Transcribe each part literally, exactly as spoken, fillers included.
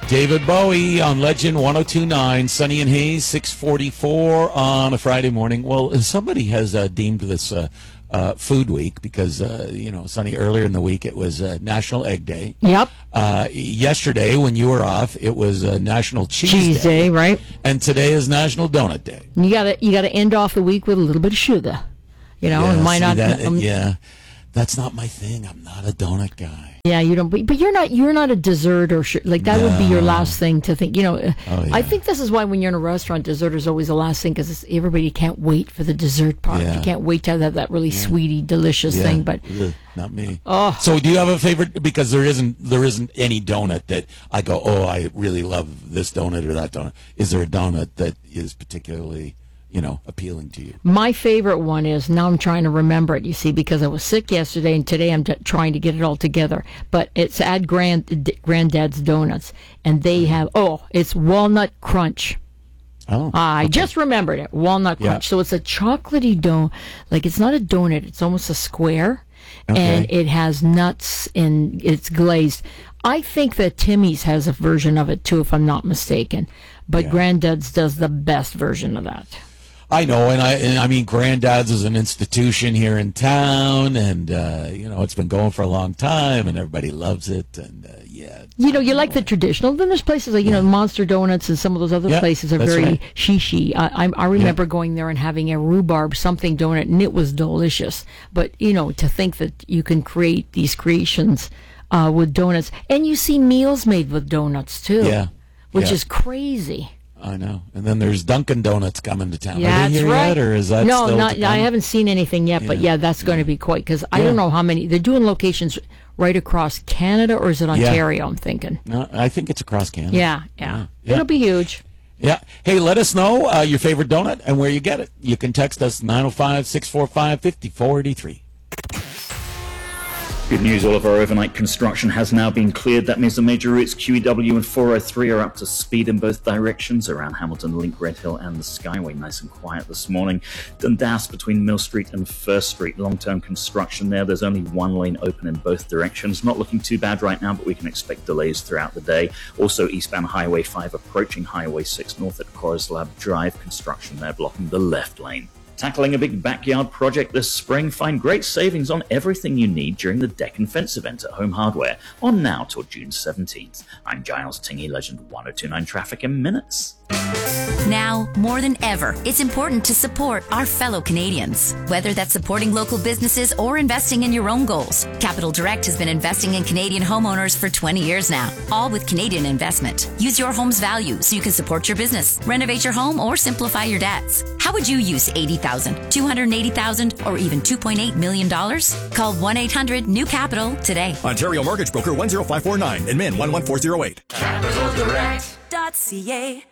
David Bowie on Legend one oh two point nine, Sunny and Haze, six forty-four on a Friday morning. Well, somebody has uh, deemed this uh, uh, Food Week because, uh, you know, Sunny, earlier in the week it was uh, National Egg Day. Yep. Uh, yesterday, when you were off, it was uh, National Cheese, Cheese Day. Day, right? And today is National Donut Day. You gotta you gotta end off the week with a little bit of sugar, you know. Yeah, and why see not? that, um, yeah, that's not my thing. I'm not a donut guy. Yeah, you don't. But, but you're not. You're not a dessert or sh- like that. No. Would be your last thing to think. You know, oh, yeah. I think this is why when you're in a restaurant, dessert is always the last thing because everybody can't wait for the dessert part. Yeah. You can't wait to have that really yeah. sweetie, delicious yeah. thing. But Ugh, not me. Oh, so do you have a favorite? Because there isn't. There isn't any donut that I go, oh, I really love this donut or that donut. Is there a donut that is particularly, you know, appealing to you? My favorite one is, now I'm trying to remember it, you see, because I was sick yesterday and today I'm t- trying to get it all together. But it's at Grand Granddad's Donuts, and they have, oh, it's Walnut Crunch. Oh, uh, I okay. just remembered it, Walnut Crunch. Yeah. So it's a chocolatey donut, like it's not a donut, it's almost a square, okay. and it has nuts and it's glazed. I think that Timmy's has a version of it too, if I'm not mistaken. But yeah. Granddad's does the best version of that. I know, and I and I mean, Granddad's is an institution here in town, and, uh, you know, it's been going for a long time, and everybody loves it, and, uh, yeah. You know, you like the traditional, then there's places like, you yeah. know, Monster Donuts and some of those other yeah, places are very right. shishi. I, I, I remember yeah. going there and having a rhubarb something donut, and it was delicious. But, you know, to think that you can create these creations uh, with donuts, and you see meals made with donuts, too, yeah. which yeah. is crazy. I know. And then there's Dunkin' Donuts coming to town. Yeah, Are they that's here right. yet, or is that no, still not, to come? I haven't seen anything yet, yeah. but yeah, that's yeah. going to be quite, because I yeah. don't know how many. They're doing locations right across Canada, or is it Ontario, yeah. I'm thinking? No, I think it's across Canada. Yeah, yeah. yeah. yeah. It'll be huge. Yeah. Hey, let us know uh, your favorite donut and where you get it. You can text us nine oh five, six four five, five four eight three. Good news, all of our overnight construction has now been cleared. That means the major routes Q E W and four oh three are up to speed in both directions around Hamilton, Link, Red Hill and the Skyway. Nice and quiet this morning. Dundas between Mill Street and First Street. Long-term construction there. There's only one lane open in both directions. Not looking too bad right now, but we can expect delays throughout the day. Also, eastbound Highway five approaching Highway six north at Corislab Drive. Construction there blocking the left lane. Tackling a big backyard project this spring? Find great savings on everything you need during the Deck and Fence event at Home Hardware, on now till June seventeenth. I'm Giles Tingy, Legend one oh two point nine Traffic in minutes. Now, more than ever, it's important to support our fellow Canadians. Whether that's supporting local businesses or investing in your own goals, Capital Direct has been investing in Canadian homeowners for twenty years now, all with Canadian investment. Use your home's value so you can support your business, renovate your home, or simplify your debts. How would you use eighty thousand dollars, two hundred eighty thousand dollars, or even two point eight million dollars? Call one eight hundred new capital today. Ontario Mortgage Broker one oh five four nine and Min one one four oh eight. capital direct dot c a.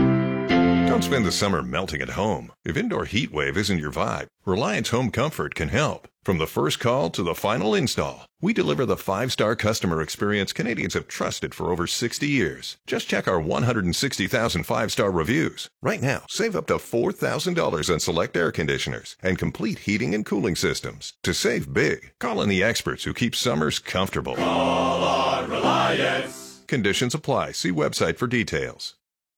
Don't spend the summer melting at home. If indoor heat wave isn't your vibe, Reliance Home Comfort can help. From the first call to the final install, we deliver the five-star customer experience Canadians have trusted for over sixty years. Just check our one hundred sixty thousand five-star reviews. Right now, save up to four thousand dollars on select air conditioners and complete heating and cooling systems. To save big, call in the experts who keep summers comfortable. Call on Reliance. Conditions apply. See website for details.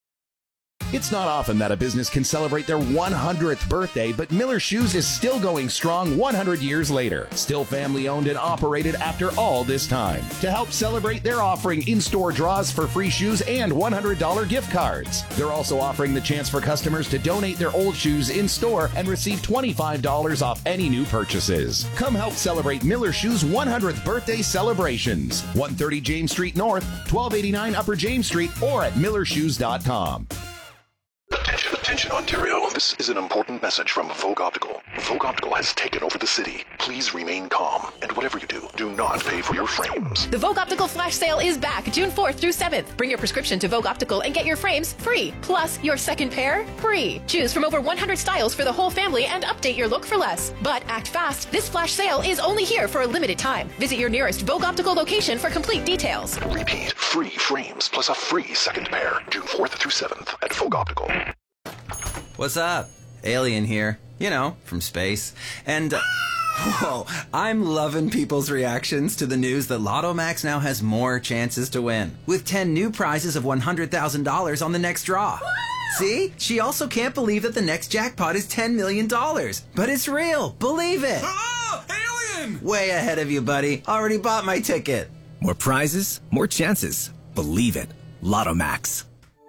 It's not often that a business can celebrate their one hundredth birthday, but Miller Shoes is still going strong one hundred years later. Still family owned and operated after all this time. To help celebrate, they're offering in-store draws for free shoes and one hundred dollars gift cards. They're also offering the chance for customers to donate their old shoes in-store and receive twenty-five dollars off any new purchases. Come help celebrate Miller Shoes' one hundredth birthday celebrations. one thirty James Street North, twelve eighty-nine Upper James Street, or at miller shoes dot com. Attention, attention, Ontario. This is an important message from Vogue Optical. Vogue Optical has taken over the city. Please remain calm, and whatever you do, do not pay for your frames. The Vogue Optical Flash Sale is back June fourth through seventh. Bring your prescription to Vogue Optical and get your frames free. Plus, your second pair free. Choose from over one hundred styles for the whole family and update your look for less. But act fast. This flash sale is only here for a limited time. Visit your nearest Vogue Optical location for complete details. Repeat, free frames plus a free second pair. June fourth through seventh at Vogue Optical. What's up? Alien here. You know, from space. And... Uh, Whoa, I'm loving people's reactions to the news that Lotto Max now has more chances to win, with ten new prizes of one hundred thousand dollars on the next draw. See? She also can't believe that the next jackpot is ten million dollars. But it's real. Believe it. Oh, alien! Way ahead of you, buddy. Already bought my ticket. More prizes, more chances. Believe it. Lotto Max.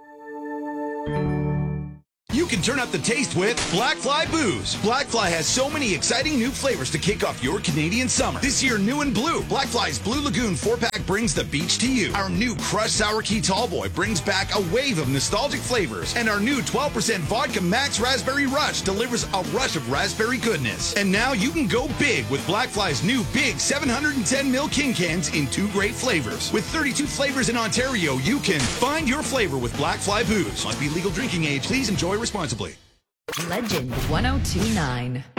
You can turn up the taste with Blackfly Booze. Blackfly has so many exciting new flavors to kick off your Canadian summer. This year, new and blue, Blackfly's Blue Lagoon four-pack brings the beach to you. Our new Crushed Sour Key Tallboy brings back a wave of nostalgic flavors. And our new twelve percent Vodka Max Raspberry Rush delivers a rush of raspberry goodness. And now you can go big with Blackfly's new big seven hundred ten milliliter King Cans in two great flavors. With thirty-two flavors in Ontario, you can find your flavor with Blackfly Booze. Must be legal drinking age. Please enjoy responsibly. Legend one oh two nine.